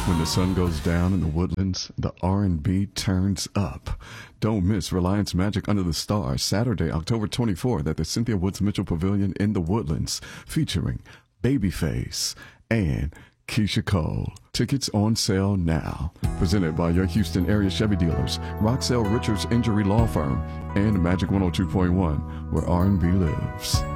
When the sun goes down in the woodlands, the R&B turns up. Don't miss Reliance Magic Under the Stars, Saturday, October 24th at the Cynthia Woods Mitchell Pavilion in the Woodlands, featuring Babyface and Keisha Cole. Tickets on sale now. Presented by your Houston area Chevy dealers, Roxelle Richards Injury Law Firm, and Magic 102.1, where R&B lives.